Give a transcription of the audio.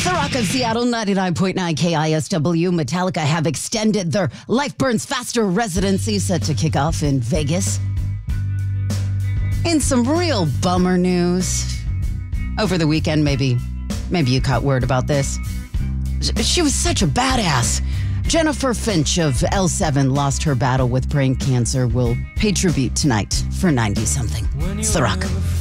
The Rock of Seattle, 99.9 KISW. Metallica have extended their Life Burns Faster residency set to kick off in Vegas. In some real bummer news, over the weekend, maybe you caught word about this. She was such a badass. Jennifer Finch of L7 lost her battle with brain cancer. Will pay tribute tonight for 90-something. It's The Rock.